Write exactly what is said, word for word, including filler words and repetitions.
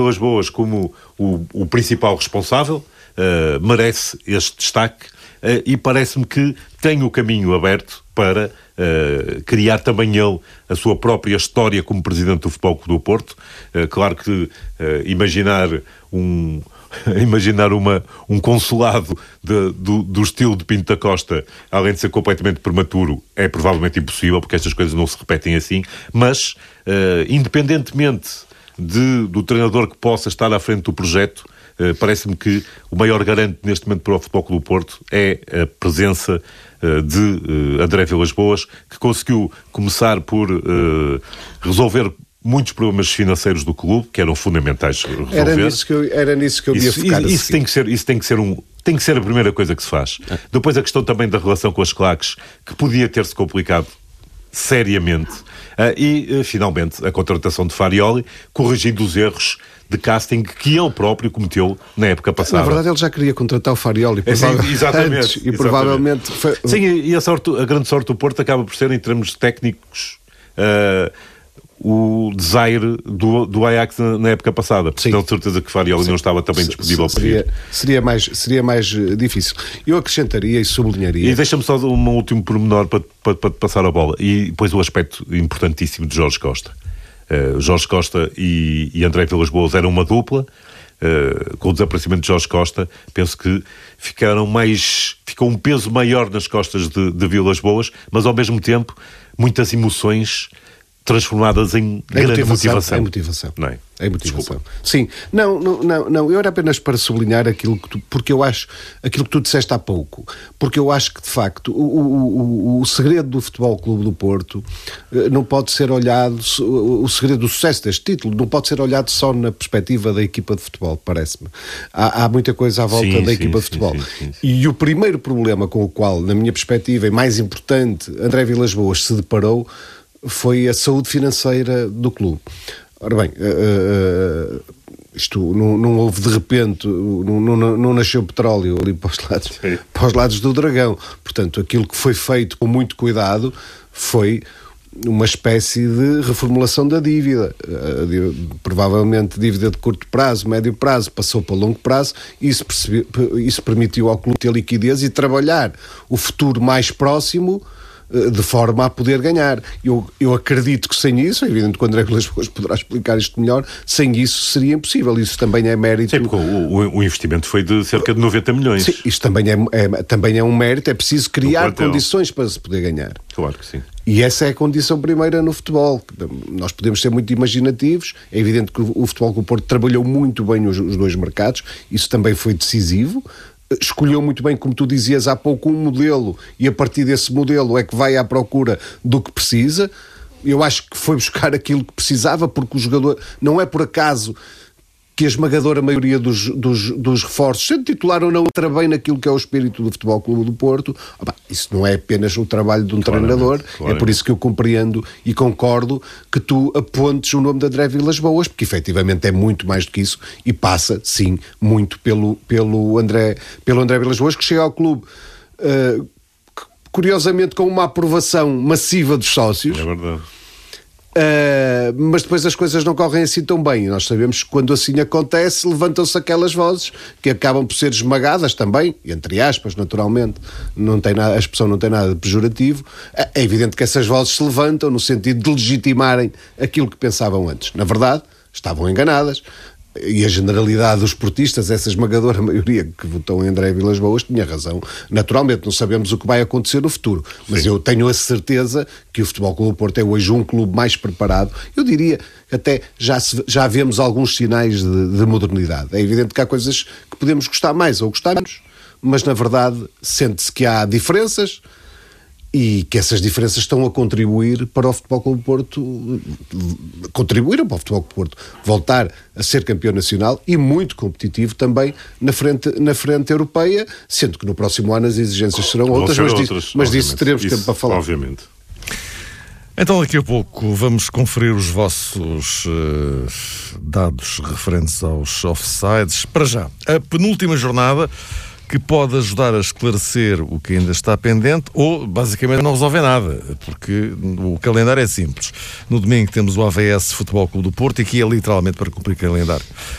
Vilas Boas como o, o principal responsável, uh, merece este destaque uh, e parece-me que tem o caminho aberto para uh, criar também ele a sua própria história como presidente do Futebol Clube do Porto. Uh, claro que uh, imaginar um... imaginar uma, um consulado de, do, do estilo de Pinto da Costa, além de ser completamente prematuro, é provavelmente impossível, porque estas coisas não se repetem assim, mas uh, independentemente de, do treinador que possa estar à frente do projeto, uh, parece-me que o maior garante neste momento para o Futebol Clube do Porto é a presença uh, de uh, André Vilas Boas, que conseguiu começar por uh, resolver muitos problemas financeiros do clube, que eram fundamentais resolver. Era nisso que eu, era nisso que eu isso, ia focar. Isso, isso, tem que ser, isso tem que ser um... Tem que ser a primeira coisa que se faz. É. Depois a questão também da relação com as claques, que podia ter-se complicado seriamente. Uh, e, uh, finalmente, a contratação de Farioli, corrigindo os erros de casting que ele próprio cometeu na época passada. Na verdade, ele já queria contratar o Farioli. É, sim, exatamente. Antes, e exatamente. provavelmente... Foi... Sim, e a, sorte, a grande sorte do Porto acaba por ser, em termos técnicos... Uh, o desire do, do Ajax na, na época passada. Porque tenho certeza que Farioli não estava também disponível para seria, ir. Seria mais, seria mais difícil. Eu acrescentaria e sublinharia... E deixa-me só um último pormenor para, para, para te passar a bola. E depois o aspecto importantíssimo de Jorge Costa. Uh, Jorge Costa e, e André Vilas Boas eram uma dupla. Uh, com o desaparecimento de Jorge Costa, penso que ficaram mais... ficou um peso maior nas costas de, de Vilas Boas, mas ao mesmo tempo muitas emoções transformadas em é grande motivação, motivação. É motivação. Não é? É motivação. Desculpa. Sim. Não, não, não, não. Eu era apenas para sublinhar aquilo que tu, porque eu acho, aquilo que tu disseste há pouco, porque eu acho que, de facto, o, o, o, o segredo do Futebol Clube do Porto não pode ser olhado, o, o segredo do sucesso deste título não pode ser olhado só na perspectiva da equipa de futebol, parece-me. Há, há muita coisa à volta sim, da sim, equipa sim, de futebol. Sim, sim, sim. E o primeiro problema com o qual, na minha perspectiva, e mais importante, André Vilas Boas se deparou foi a saúde financeira do clube. Ora bem, uh, uh, isto não, não houve de repente, não, não, não nasceu petróleo ali para os, lados, para os lados do dragão. Portanto, aquilo que foi feito com muito cuidado foi uma espécie de reformulação da dívida. Uh, provavelmente dívida de curto prazo, médio prazo, passou para longo prazo, e isso, percebe, isso permitiu ao clube ter liquidez e trabalhar o futuro mais próximo de forma a poder ganhar. Eu, eu acredito que sem isso, é evidente que o André Vilas Boas poderá explicar isto melhor, sem isso seria impossível. Isso também é mérito... Sim, porque o, o, o investimento foi de cerca de noventa milhões. Sim, isto também é, é, também é um mérito, é preciso criar condições para se poder ganhar. Claro que sim. E essa é a condição primeira no futebol. Nós podemos ser muito imaginativos, é evidente que o Futebol Clube do Porto trabalhou muito bem os, os dois mercados, isso também foi decisivo. Escolheu muito bem, como tu dizias há pouco, um modelo, e a partir desse modelo é que vai à procura do que precisa. Eu acho que foi buscar aquilo que precisava, porque o jogador, não é por acaso que a esmagadora maioria dos, dos, dos reforços, sendo titular ou não, entra bem naquilo que é o espírito do Futebol Clube do Porto. Ah, isso não é apenas o trabalho de um claramente, treinador, claramente. É por isso que eu compreendo e concordo que tu apontes o nome de André Vilas Boas, porque efetivamente é muito mais do que isso e passa, sim, muito pelo, pelo, André, pelo André Vilas Boas, que chega ao clube uh, curiosamente com uma aprovação massiva dos sócios. É verdade. Uh, mas depois as coisas não correm assim tão bem. Nós sabemos que quando assim acontece, levantam-se aquelas vozes que acabam por ser esmagadas também, entre aspas, naturalmente, não tem nada, a expressão não tem nada de pejorativo. É evidente que essas vozes se levantam no sentido de legitimarem aquilo que pensavam antes. Na verdade, estavam enganadas. E a generalidade dos portistas, essa esmagadora maioria que votou em André Vilas Boas, tinha razão. Naturalmente, não sabemos o que vai acontecer no futuro, mas Sim. eu tenho a certeza que o Futebol Clube do Porto é hoje um clube mais preparado. Eu diria que até já, se, já vemos alguns sinais de, de modernidade. É evidente que há coisas que podemos gostar mais ou gostar menos, mas na verdade sente-se que há diferenças e que essas diferenças estão a contribuir para o Futebol Clube do Porto, contribuíram para o Futebol Clube do Porto voltar a ser campeão nacional e muito competitivo também na frente, na frente europeia, sendo que no próximo ano as exigências serão Vão outras, ser mas, outras, disso, mas disso teremos Isso, tempo para falar. Obviamente. Então daqui a pouco vamos conferir os vossos uh, dados referentes aos offsides. Para já, a penúltima jornada, que pode ajudar a esclarecer o que ainda está pendente ou, basicamente, não resolver nada, porque o calendário é simples. No domingo temos o A V S Futebol Clube do Porto e aqui é literalmente para cumprir calendário.